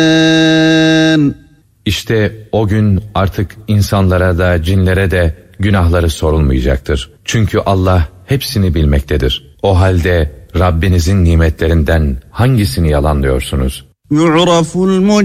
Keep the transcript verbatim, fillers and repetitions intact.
İşte o gün artık insanlara da cinlere de günahları sorulmayacaktır. Çünkü Allah hepsini bilmektedir. O halde Rabbinizin nimetlerinden hangisini yalanlıyorsunuz?